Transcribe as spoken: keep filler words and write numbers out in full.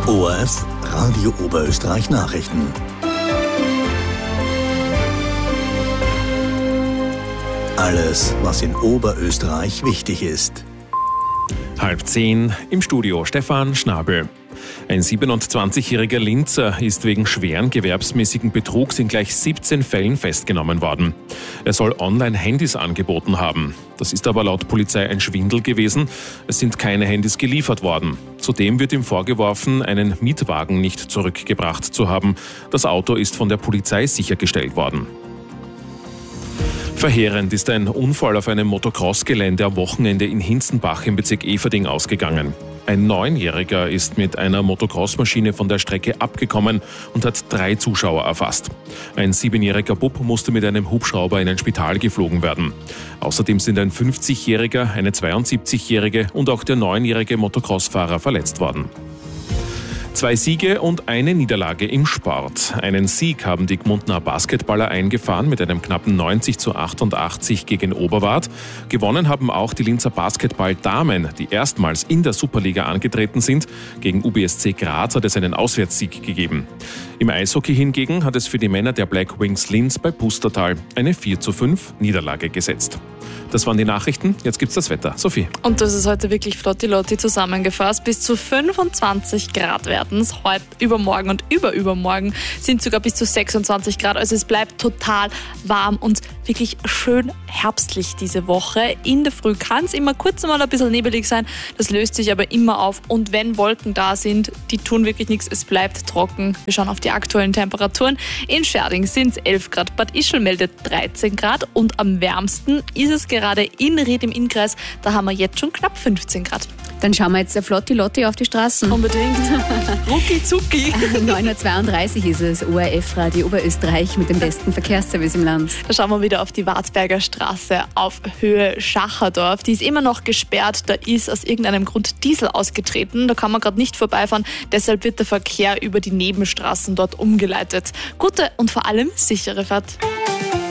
O R F Radio Oberösterreich Nachrichten. Alles, was in Oberösterreich wichtig ist. Halb zehn, im Studio Stefan Schnabel. Ein siebenundzwanzigjähriger Linzer ist wegen schweren gewerbsmäßigen Betrugs in gleich siebzehn Fällen festgenommen worden. Er soll online Handys angeboten haben. Das ist aber laut Polizei ein Schwindel gewesen. Es sind keine Handys geliefert worden. Zudem wird ihm vorgeworfen, einen Mietwagen nicht zurückgebracht zu haben. Das Auto ist von der Polizei sichergestellt worden. Verheerend ist ein Unfall auf einem Motocross-Gelände am Wochenende in Hinzenbach im Bezirk Eferding ausgegangen. Ein Neunjähriger ist mit einer Motocross-Maschine von der Strecke abgekommen und hat drei Zuschauer erfasst. Ein siebenjähriger Bub musste mit einem Hubschrauber in ein Spital geflogen werden. Außerdem sind ein fünfzigjähriger, eine zweiundsiebzigjährige und auch der neunjährige Motocross-Fahrer verletzt worden. Zwei Siege und eine Niederlage im Sport. Einen Sieg haben die Gmundner Basketballer eingefahren mit einem knappen neunzig zu achtundachtzig gegen Oberwart. Gewonnen haben auch die Linzer Basketball-Damen, die erstmals in der Superliga angetreten sind. Gegen U B S C Graz hat es einen Auswärtssieg gegeben. Im Eishockey hingegen hat es für die Männer der Black Wings Linz bei Pustertal eine vier zu fünf Niederlage gesetzt. Das waren die Nachrichten, jetzt gibt's das Wetter. Sophie. Und das ist heute wirklich flotti-lotti zusammengefasst. Bis zu fünfundzwanzig Grad werden es heute, übermorgen und überübermorgen sind sogar bis zu sechsundzwanzig Grad. Also es bleibt total warm und wirklich schön herbstlich diese Woche. In der Früh kann es immer kurz mal ein bisschen nebelig sein, das löst sich aber immer auf. Und wenn Wolken da sind, die tun wirklich nichts, es bleibt trocken. Wir schauen auf die aktuellen Temperaturen. In Scherding sind es elf Grad, Bad Ischl meldet dreizehn Grad und am wärmsten ist es gerade in Ried im Innkreis. Da haben wir jetzt schon knapp fünfzehn Grad. Dann schauen wir jetzt flotti-lotti auf die Straßen. Unbedingt. Rucki zucki. neun Uhr zweiunddreißig ist es, O R F Radio Oberösterreich mit dem besten Verkehrsservice im Land. Da schauen wir wieder auf die Warzberger Straße auf Höhe Schacherdorf. Die ist immer noch gesperrt. Da ist aus irgendeinem Grund Diesel ausgetreten. Da kann man gerade nicht vorbeifahren. Deshalb wird der Verkehr über die Nebenstraßen dort umgeleitet. Gute und vor allem sichere Fahrt.